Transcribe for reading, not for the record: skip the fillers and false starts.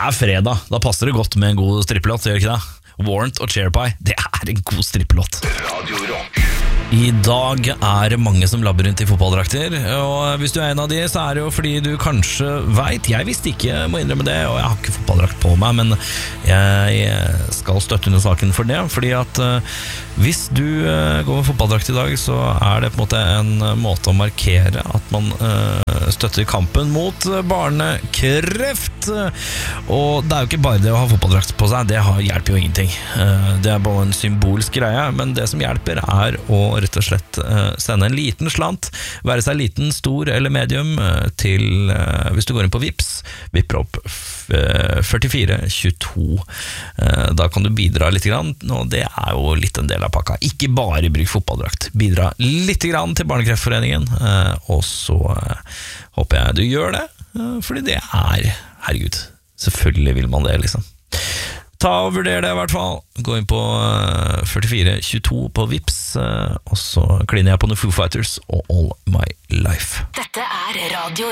fredag, da passer det godt med en god strippelåt, gjør ikke det? Warrant og Cherry Pie, det en god strippelåt. Radio Rock. I dag det mange som labber rundt i fotballdrakter, og hvis du en av de, så det jo fordi du kanskje vet, jeg visste ikke, må innrømme det, og jeg har ikke fotballdrakt på meg, men jeg skal støtte under saken for det, fordi at hvis du går med fotballdrakt i dag, så det på en måte å markere at man støtter kampen mot barnekreft, og det jo ikke bare det å ha fotballdrakt på seg, det hjelper jo ingenting. Det bare en symbolsk greie, men det som hjelper å rett og slett sende en liten slant, være seg liten, stor eller medium, til, hvis du går inn på Vipps, vipper opp 4422. Da kan du bidra litt grann, og det jo litt en del av pakka. Ikke bare bruk fotballdrakt, bidra litt grann til Barnekreftforeningen, og så håper jeg du gjør det, fordi det herregud, selvfølgelig vil man det liksom. Ta og vurder det i hvert fall. Gå inn på 4422 på Vipps, og så kliner jeg på noen Foo Fighters og All My Life. Dette Radio